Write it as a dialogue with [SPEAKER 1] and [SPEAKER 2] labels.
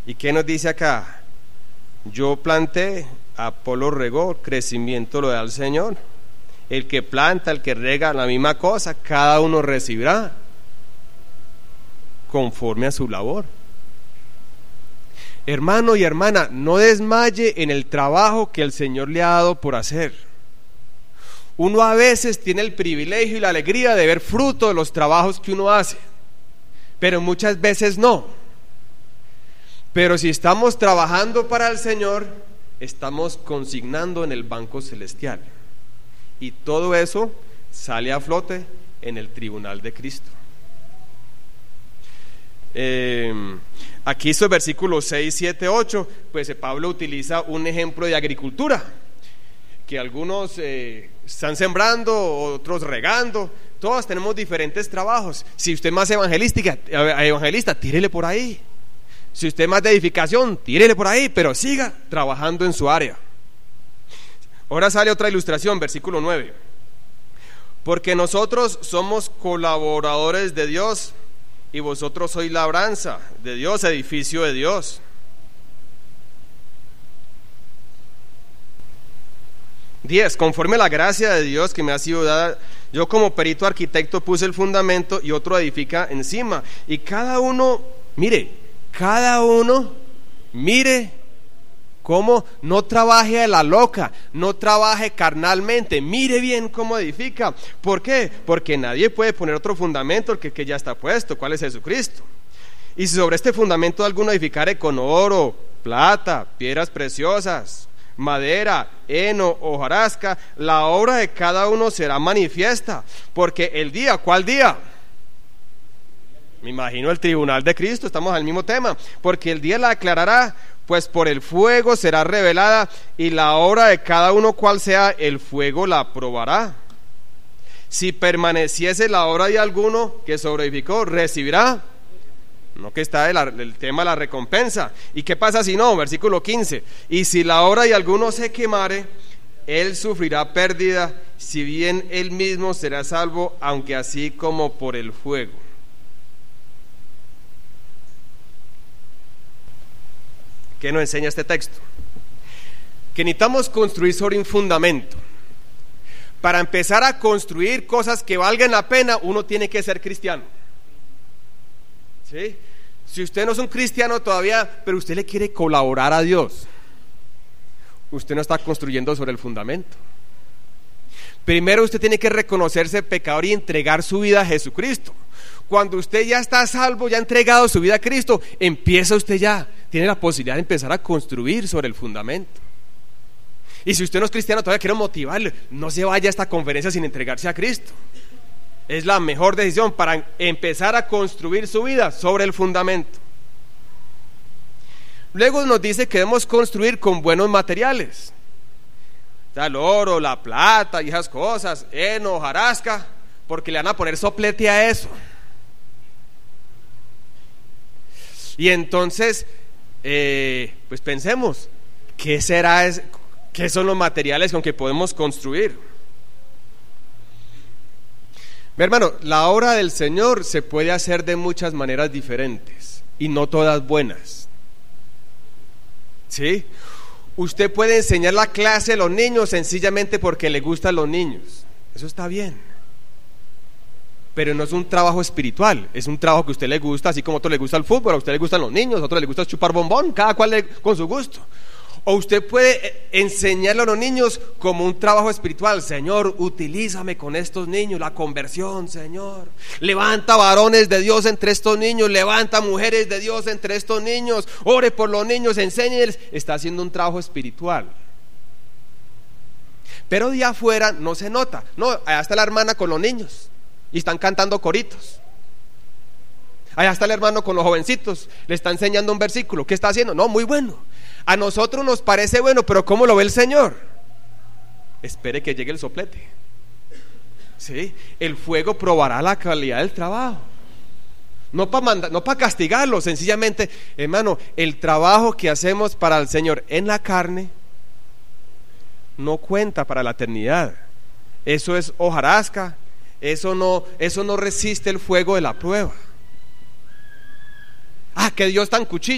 [SPEAKER 1] ¿Y qué nos dice acá? Yo planté, Apolo regó, crecimiento lo da el Señor. El que planta, el que rega, la misma cosa, cada uno recibirá conforme a su labor. Hermano y hermana, no desmaye en el trabajo que el Señor le ha dado por hacer. Uno a veces tiene el privilegio y la alegría de ver fruto de los trabajos que uno hace, pero muchas veces no. Pero si estamos trabajando para el Señor, estamos consignando en el banco celestial, y todo eso sale a flote en el tribunal de Cristo. Aquí estos versículos 6, 7, 8, pues Pablo utiliza un ejemplo de agricultura, que algunos están sembrando, otros regando. Todos tenemos diferentes trabajos. Si usted es más evangelista, tírele por ahí. Si usted es más de edificación, tírele por ahí, pero siga trabajando en su área. Ahora sale otra ilustración, versículo 9. Porque nosotros somos colaboradores de Dios, y vosotros sois labranza de Dios, edificio de Dios. 10. Conforme a la gracia de Dios que me ha sido dada, yo como perito arquitecto puse el fundamento y otro edifica encima. Y cada uno mire cómo no trabaje a la loca, no trabaje carnalmente, mire bien cómo edifica. ¿Por qué? Porque nadie puede poner otro fundamento que ya está puesto. ¿Cuál es Jesucristo? Y si sobre este fundamento alguno edificare con oro, plata, piedras preciosas, madera, heno, hojarasca, la obra de cada uno será manifiesta, porque el día, ¿cuál día? Me imagino el tribunal de Cristo, estamos al mismo tema, porque el día la aclarará, pues por el fuego será revelada, y la obra de cada uno cual sea, el fuego la probará. Si permaneciese la obra de alguno que sobreedificó, recibirá, no, que está el tema de la recompensa. ¿Y qué pasa si no? Versículo 15. Y si la obra de alguno se quemare, él sufrirá pérdida, si bien él mismo será salvo, aunque así como por el fuego. ¿Qué nos enseña este texto? Que necesitamos construir sobre un fundamento. Para empezar a construir cosas que valgan la pena, uno tiene que ser cristiano. ¿Sí? Si usted no es un cristiano todavía, pero usted le quiere colaborar a Dios, usted no está construyendo sobre el fundamento. Primero usted tiene que reconocerse pecador y entregar su vida a Jesucristo. Cuando usted ya está salvo, ya ha entregado su vida a Cristo, empieza usted ya, tiene la posibilidad de empezar a construir sobre el fundamento. Y si usted no es cristiano, todavía quiero motivarle, no se vaya a esta conferencia sin entregarse a Cristo. Es la mejor decisión para empezar a construir su vida sobre el fundamento. Luego nos dice que debemos construir con buenos materiales. Está el oro, la plata y esas cosas, heno, hojarasca, porque le van a poner soplete a eso. Y entonces, pues pensemos, ¿qué son los materiales con que podemos construir? Mi hermano, la obra del Señor se puede hacer de muchas maneras diferentes y no todas buenas. ¿Sí? Usted puede enseñar la clase a los niños sencillamente porque le gustan los niños. Eso está bien. Pero no es un trabajo espiritual, es un trabajo que a usted le gusta, así como a otro le gusta el fútbol, a usted le gustan los niños, a otro le gusta chupar bombón, cada cual con su gusto. O usted puede enseñarle a los niños como un trabajo espiritual. Señor, utilízame con estos niños, la conversión, Señor. Levanta varones de Dios entre estos niños, levanta mujeres de Dios entre estos niños, ore por los niños, enséñeles. Está haciendo un trabajo espiritual. Pero de afuera no se nota. No, allá está la hermana con los niños y están cantando coritos. Allá está el hermano con los jovencitos, le está enseñando un versículo. ¿Qué está haciendo? No, muy bueno. A nosotros nos parece bueno, pero ¿cómo lo ve el Señor? Espere que llegue el soplete. ¿Sí? El fuego probará la calidad del trabajo. No para castigarlo, sencillamente, hermano, el trabajo que hacemos para el Señor en la carne no cuenta para la eternidad. Eso es hojarasca, eso no resiste el fuego de la prueba. Que Dios tan cuchillo.